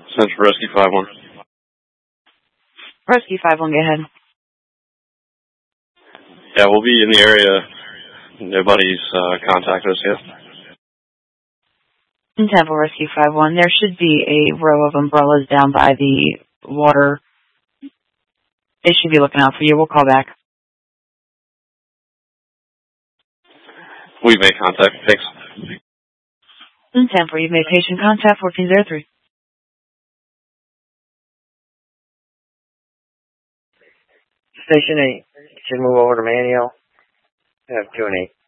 Central Rescue 5-1. Rescue 5-1, go ahead. Yeah, we'll be in the area. Nobody's contacted us yet. In Tampa Rescue 5-1, there should be a row of umbrellas down by the water. They should be looking out for you. We'll call back. We've made contact. Thanks. In Tampa, you've made patient contact 1403. Station 8. Should move over to Manuel. I have 2 and 8.